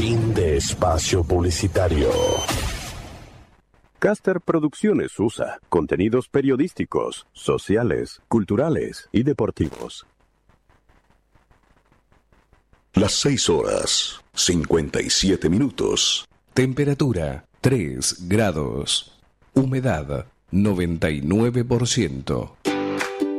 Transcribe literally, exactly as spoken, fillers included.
Fin de espacio publicitario. Caster Producciones U S A. Contenidos periodísticos, sociales, culturales y deportivos. Las seis horas, cincuenta y siete minutos. Temperatura, tres grados. Humedad, noventa y nueve por ciento.